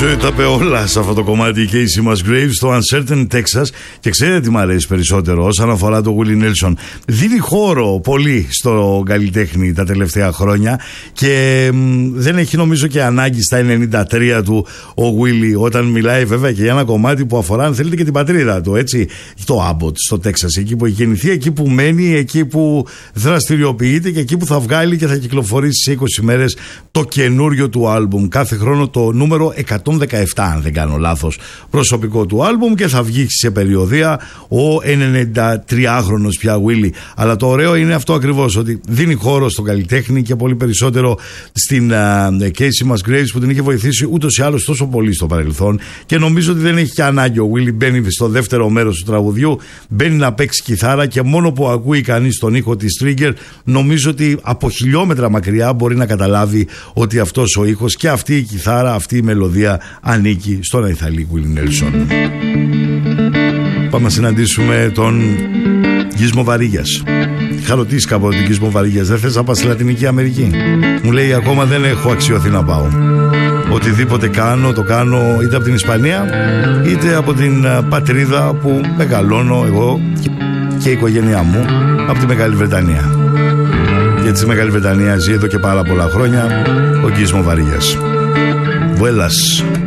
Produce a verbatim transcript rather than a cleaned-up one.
Νομίζω τα είπε όλα σε αυτό το κομμάτι η Casey Musgraves στο Uncertain Texas. Και ξέρετε τι μου αρέσει περισσότερο όσον αφορά το Willie Nelson? Δίνει χώρο πολύ στο καλλιτέχνη τα τελευταία χρόνια και μ, δεν έχει νομίζω και ανάγκη στα ενενήντα τρία του ο Willie, όταν μιλάει βέβαια και για ένα κομμάτι που αφορά, αν θέλετε, και την πατρίδα του, έτσι, το Abbott στο Texas, εκεί που έχει γεννηθεί, εκεί που μένει, εκεί που δραστηριοποιείται και εκεί που θα βγάλει και θα κυκλοφορήσει σε είκοσι μέρες το καινούριο του άλμπουμ. Κάθε χρόνο το νούμερο εκατόν δεκαεπτά, αν δεν κάνω λάθος, προσωπικό του άλμπουμ, και θα βγει σε περιοδία ο ενενηντατριάχρονος πια Willie. Αλλά το ωραίο είναι αυτό ακριβώς, ότι δίνει χώρο στον καλλιτέχνη και πολύ περισσότερο στην uh, Casey Musgraves, που την είχε βοηθήσει ούτως ή άλλως τόσο πολύ στο παρελθόν, και νομίζω ότι δεν έχει και ανάγκη. Ο Willie μπαίνει στο δεύτερο μέρος του τραγουδιού, μπαίνει να παίξει κιθάρα και μόνο που ακούει κανείς τον ήχο της Trigger, νομίζω ότι από χιλιόμετρα μακριά μπορεί να καταλάβει ότι αυτός ο ήχος και αυτή η κιθάρα, αυτή η μελωδία ανήκει στον Αϊθαλή Willie Nelson. Πάμε να συναντήσουμε τον Γκίσμο Βαρίγιας. Είχα ρωτήσει κάποτε τον Γκίσμο Βαρίγιας, δεν θες να πας στη Λατινική Αμερική? Μου λέει, ακόμα δεν έχω αξιωθεί να πάω. Οτιδήποτε κάνω, το κάνω είτε από την Ισπανία είτε από την πατρίδα που μεγαλώνω εγώ και η οικογένειά μου, από τη Μεγάλη Βρετανία. Γιατί στη Μεγάλη Βρετανία ζει εδώ και πάρα πολλά χρόνια ο Γκίσμο Βαρίγιας. Vuelas.